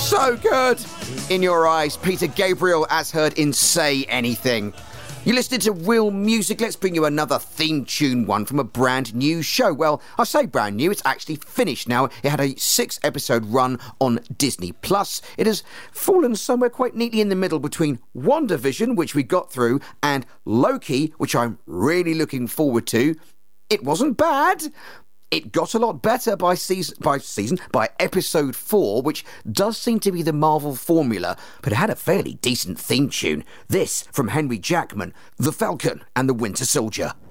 So good! In Your Eyes, Peter Gabriel as heard in Say Anything. You listening to Real Music. Let's bring you another theme tune one from a brand new show. Well, I say brand new, it's actually finished now. It had a 6-episode run on Disney Plus. It has fallen somewhere quite neatly in the middle between WandaVision, which we got through, and Loki, which I'm really looking forward to. It wasn't bad. It got a lot better by episode 4, which does seem to be the Marvel formula, but it had a fairly decent theme tune. This from Henry Jackman, The Falcon and the Winter Soldier.